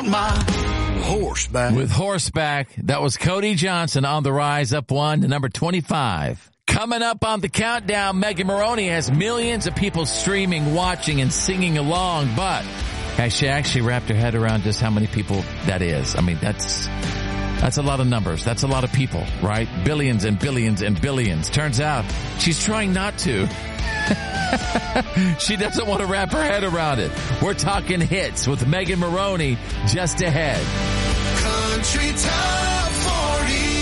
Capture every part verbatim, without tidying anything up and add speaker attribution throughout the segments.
Speaker 1: want my horseback.
Speaker 2: With Horseback, that was Cody Johnson on the rise, up one to number twenty-five. Coming up on the countdown, Megan Moroney has millions of people streaming, watching, and singing along, but has she actually wrapped her head around just how many people that is? I mean, that's that's a lot of numbers. That's a lot of people, right? Billions and billions and billions. Turns out she's trying not to. She doesn't want to wrap her head around it. We're talking hits with Megan Moroney just ahead.
Speaker 1: Country Top forty.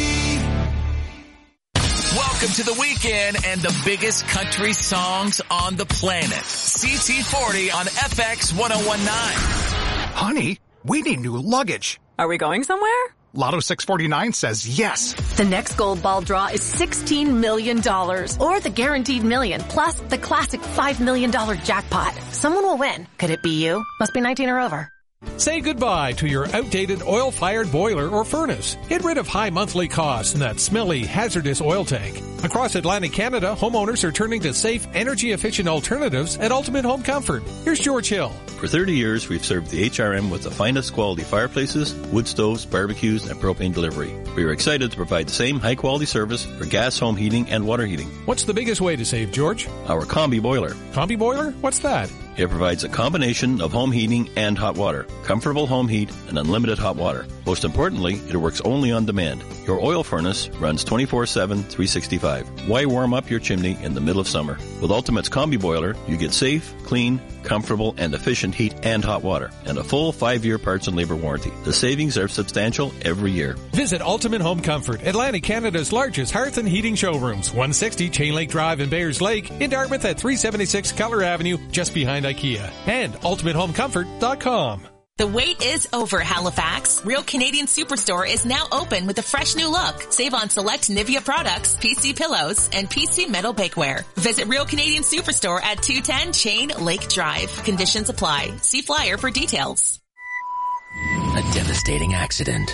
Speaker 2: Welcome to the weekend and the biggest country songs on the planet. C T forty on F X one oh one point nine.
Speaker 3: Honey, we need new luggage.
Speaker 4: Are we going somewhere?
Speaker 3: Lotto six forty-nine says yes.
Speaker 4: The next gold ball draw is sixteen million dollars. Or the guaranteed million, plus the classic five million dollars jackpot. Someone will win. Could it be you? Must be nineteen or over.
Speaker 5: Say goodbye to your outdated oil-fired boiler or furnace. Get rid of high monthly costs in that smelly, hazardous oil tank. Across Atlantic Canada, homeowners are turning to safe, energy-efficient alternatives at Ultimate Home Comfort. Here's George Hill.
Speaker 6: For thirty years, we've served the H R M with the finest quality fireplaces, wood stoves, barbecues, and propane delivery. We are excited to provide the same high-quality service for gas home heating and water heating.
Speaker 5: What's the biggest way to save, George?
Speaker 6: Our Combi Boiler.
Speaker 5: Combi Boiler? What's that?
Speaker 6: It provides a combination of home heating and hot water, comfortable home heat, and unlimited hot water. Most importantly, it works only on demand. Your oil furnace runs twenty-four seven, three sixty-five. Why warm up your chimney in the middle of summer? With Ultimate's Combi Boiler, you get safe, clean, comfortable, and efficient heat and hot water, and a full five-year parts and labor warranty. The savings are substantial every year.
Speaker 5: Visit Ultimate Home Comfort, Atlantic Canada's largest hearth and heating showrooms. one sixty Chain Lake Drive in Bayers Lake, in Dartmouth at three seventy-six Keller Avenue, just behind IKEA. And ultimate home comfort dot com.
Speaker 7: The wait is over, Halifax. Real Canadian Superstore is now open with a fresh new look. Save on select Nivea products, P C pillows, and P C metal bakeware. Visit Real Canadian Superstore at two ten Chain Lake Drive. Conditions apply. See flyer for details.
Speaker 8: A devastating accident.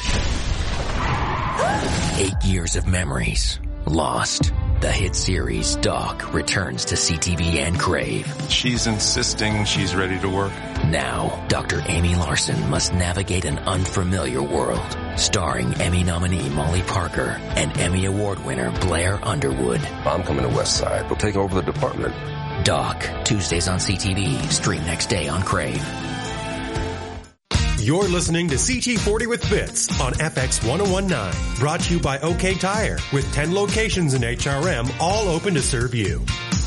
Speaker 8: Eight years of memories lost. The hit series Doc returns to C T V and Crave.
Speaker 9: She's insisting she's ready to work.
Speaker 8: Now, Doctor Amy Larson must navigate an unfamiliar world. Starring Emmy nominee Molly Parker and Emmy Award winner Blair Underwood.
Speaker 10: I'm coming to West Side. We'll take over the department.
Speaker 8: Doc, Tuesdays on C T V. Stream next day on Crave.
Speaker 11: You're listening to C T forty with Bits on F X one oh one point nine. Brought to you by OK Tire, with ten locations in H R M, all open to serve you.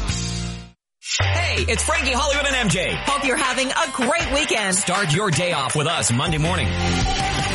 Speaker 12: Hey, it's Frankie, Hollywood, and M J.
Speaker 4: Hope you're having a great weekend.
Speaker 12: Start your day off with us Monday morning.